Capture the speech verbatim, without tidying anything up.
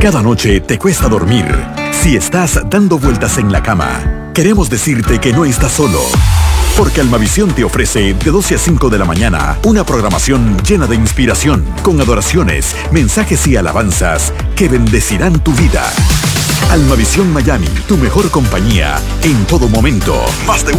cada noche te cuesta dormir, si estás dando vueltas en la cama, queremos decirte que no estás solo. Porque Almavisión te ofrece de doce a cinco de la mañana una programación llena de inspiración, con adoraciones, mensajes y alabanzas que bendecirán tu vida. Almavisión Miami, tu mejor compañía en todo momento. Más de